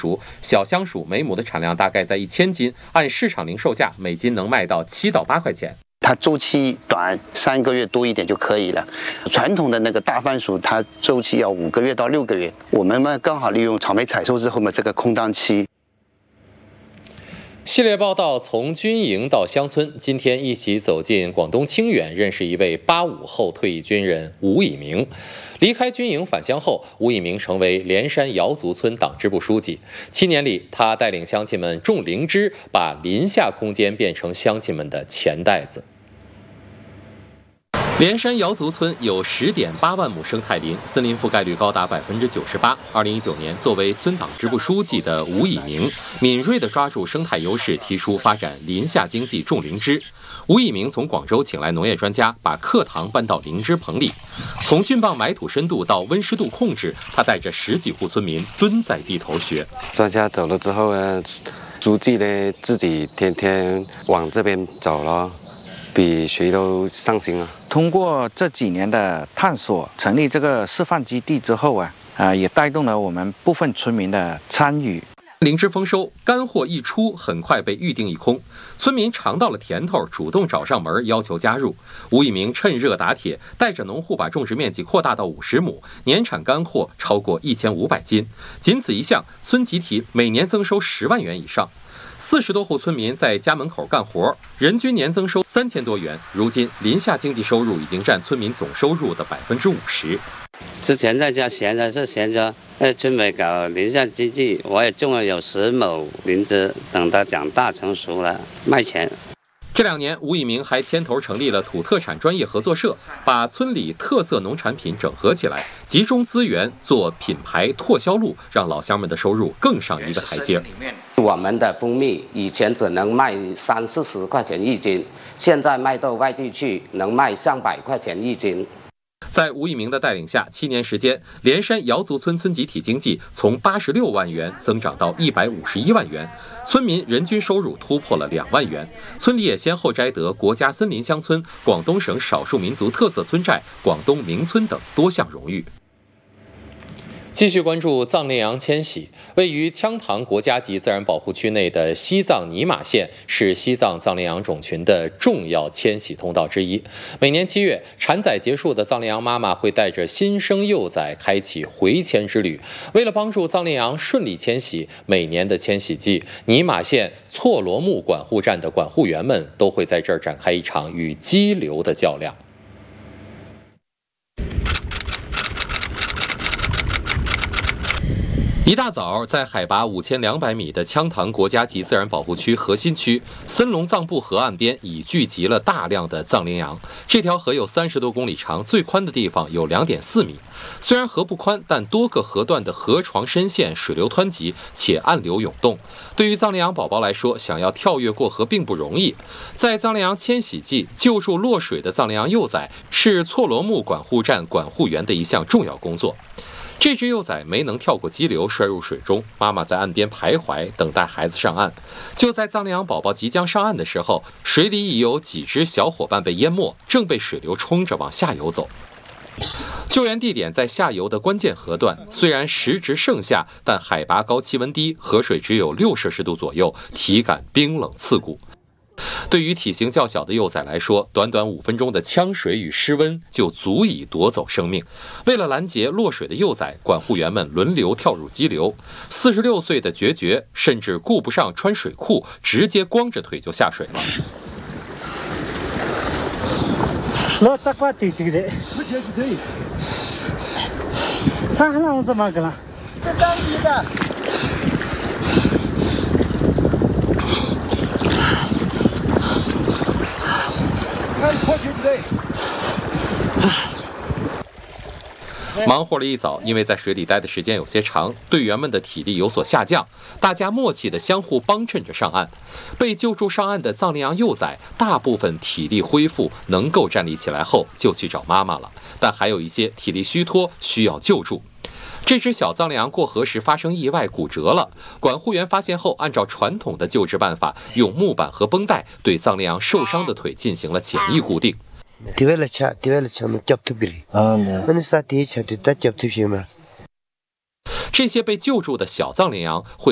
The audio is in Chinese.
鼠，小香鼠每亩的产量大概在1000斤，按市场零售价每斤能卖到7到8块钱。 它周期短，3个月多一点就可以了。传统的那个大番薯，它周期要5个月到6个月。我们呢刚好利用草莓采收之后的这个空档期。 系列报道从军营到乡村，今天一起走进广东清远，认识一位85后退役军人吴以明。离开军营返乡后，吴以明成为连山瑶族村党支部书记。7年里，他带领乡亲们种灵芝，把林下空间变成乡亲们的钱袋子。连山瑶族村有10.8万亩生态林，森林覆盖率高达98%。2019年，作为村党支部书记的吴以明，敏锐地抓住生态优势，提出发展林下经济种灵芝。吴以明从广州请来农业专家，把课堂搬到灵芝棚里，从菌棒埋土深度到温湿度控制，他带着10几户村民蹲在地头学。 专家走了之后呢，书记呢自己天天往这边走了。比谁都上心啊！ 通过这几年的探索，成立这个示范基地之后也带动了我们部分村民的参与。 灵芝丰收，干货一出，很快被预定一空。村民尝到了甜头，主动找上门，要求加入。吴以明趁热打铁，带着农户把种植面积扩大到50亩，年产干货超过1500斤。仅此一项，村集体每年增收10万元以上。40多户村民在家门口干活，人均年增收3000多元。如今，林下经济收入已经占村民总收入的50%。 之前在家闲着，准备搞林下经济，我也种了有10亩灵芝，等它长大成熟了卖钱。 这2年，吴以明还牵头成立了土特产专业合作社，把村里特色农产品整合起来，集中资源做品牌拓销路，让老乡们的收入更上一个台阶。 我们的蜂蜜以前只能卖30-40块钱1斤，现在卖到外地去能卖上100块钱1斤。 在吴以明的带领下，7年时间，连山瑶族村村集体经济从86万元增长到151万元，村民人均收入突破了2万元。村里也先后摘得国家森林乡村、广东省少数民族特色村寨、广东名村等多项荣誉。继续关注藏羚羊迁徙。位于羌塘国家级自然保护区内的西藏尼玛县是西藏藏羚羊种群的重要迁徙通道之一。每年7月，产崽结束的藏羚羊妈妈会带着新生幼崽开启回迁之旅。为了帮助藏羚羊顺利迁徙，每年的迁徙季，尼玛县错罗木管护站的管护员们都会在这儿展开一场与激流的较量。一大早，在海拔5200米的羌塘国家级自然保护区核心区，森龙藏布河岸边已聚集了大量的藏羚羊。这条河有30多公里长，最宽的地方有2.4米。虽然河不宽，但多个河段的河床深陷，水流湍急，且暗流涌动。对于藏羚羊宝宝来说，想要跳跃过河并不容易。在藏羚羊迁徙季，救助落水的藏羚羊幼崽是错罗木管护站管护员的一项重要工作。这只幼崽没能跳过激流，摔入水中，妈妈在岸边徘徊，等待孩子上岸。就在藏羚羊宝宝即将上岸的时候，水里已有几只小伙伴被淹没，正被水流冲着往下游走。救援地点在下游的关键河段，虽然时值盛夏，但海拔高，气温低，河水只有6摄氏度左右，体感冰冷刺骨。对于体型较小的幼崽来说，短短5分钟的呛水与湿温就足以夺走生命。为了拦截落水的幼崽，管护员们轮流跳入激流。46岁的决绝甚至顾不上穿水裤，直接光着腿就下水了。忙活了一早，因为在水里待的时间有些长，队员们的体力有所下降，大家默契地相互帮衬着上岸。被救助上岸的藏羚羊幼崽，大部分体力恢复，能够站立起来后就去找妈妈了，但还有一些体力虚脱，需要救助。这只小藏羚羊过河时发生意外骨折了，管护员发现后，按照传统的救治办法，用木板和绷带对藏羚羊受伤的腿进行了简易固定。这些被救助的小藏羚羊会